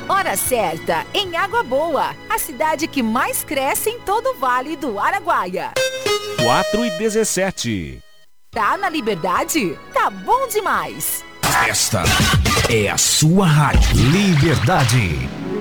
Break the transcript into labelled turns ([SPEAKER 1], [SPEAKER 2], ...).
[SPEAKER 1] Hora certa, em Água Boa, a cidade que mais cresce em todo o Vale do Araguaia.
[SPEAKER 2] 4:17.
[SPEAKER 1] Tá na Liberdade? Tá bom demais.
[SPEAKER 3] Esta é a sua rádio. Liberdade.